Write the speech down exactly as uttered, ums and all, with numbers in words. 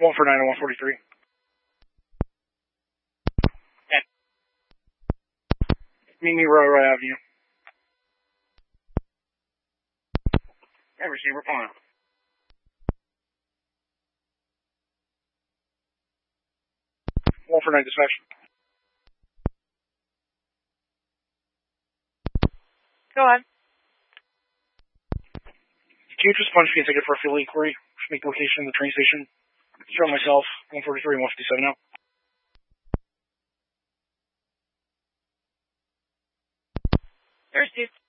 one for nine and one forty-three. ten. Meet me Railroad Avenue. And receiver upon. one for nine dispatch. Go on. Can you just punch me and take it for a field inquiry? Just make the location of the train station. Show myself, one forty-three and one fifty-seven now. There's dude.